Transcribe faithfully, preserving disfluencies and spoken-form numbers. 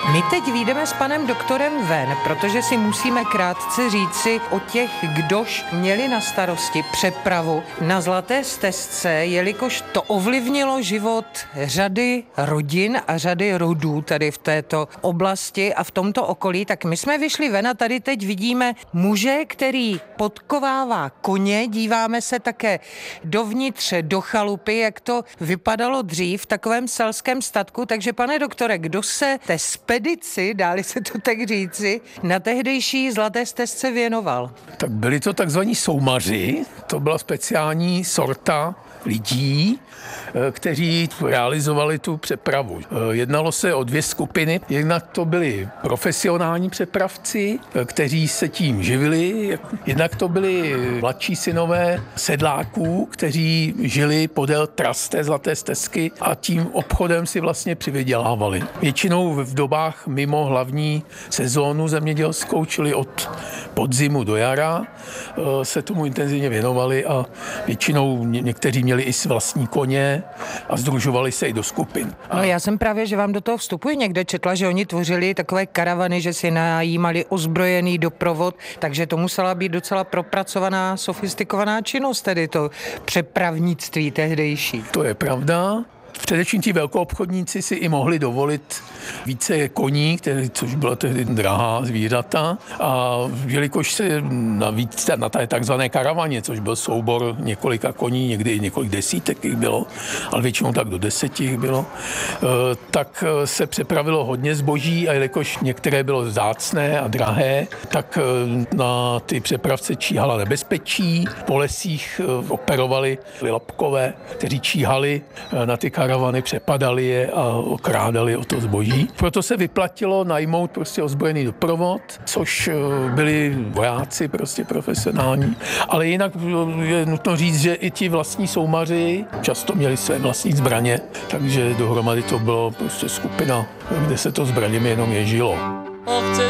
My teď vyjdeme s panem doktorem ven, protože si musíme krátce říci o těch, kdož měli na starosti přepravu na Zlaté stezce, jelikož to ovlivnilo život řady rodin a řady rodů tady v této oblasti a v tomto okolí. Tak my jsme vyšli ven a tady teď vidíme muže, který podkovává koně, díváme se také dovnitř do chalupy, jak to vypadalo dřív v takovém selském statku. Takže pane doktore, kdo se té spedici, dáli se to tak říci, na tehdejší Zlaté stezce věnoval? Tak byli to takzvaní soumaři, to byla speciální sorta lidí, kteří realizovali tu přepravu. Jednalo se o dvě skupiny. Jednak to byli profesionální přepravci, kteří se tím živili. Jednak to byli mladší synové sedláků, kteří žili podél tras té Zlaté stezky a tím obchodem si vlastně přivydělávali. Většinou v dobách mimo hlavní sezónu zemědělskou, čili od podzimu do jara, se tomu intenzivně věnovali a většinou někteří měli i vlastní koně a sdružovali se i do skupin. No já jsem právě, že vám do toho vstupuji, někde četla, že oni tvořili takové karavany, že si najímali ozbrojený doprovod, takže to musela být docela propracovaná, sofistikovaná činnost, tedy to přepravnictví tehdejší. To je pravda. Především ti velkoobchodníci si i mohli dovolit více koní, které, což bylo tehdy drahá zvířata. A jelikož se navíc na té takzvané karavaně, což byl soubor několika koní, někdy i několik desítek jich bylo, ale většinou tak do deseti jich bylo, tak se přepravilo hodně zboží a jelikož některé bylo vzácné a drahé, tak na ty přepravce číhala nebezpečí. Po lesích operovali lapkové, kteří číhali na ty karavany, přepadali je a okrádali o to zboží. Proto se vyplatilo najmout prostě ozbrojený doprovod, což byli vojáci prostě profesionální. Ale jinak je nutno říct, že i ti vlastní soumaři často měli své vlastní zbraně, takže dohromady to bylo prostě skupina, kde se to zbraněmi jenom ježilo.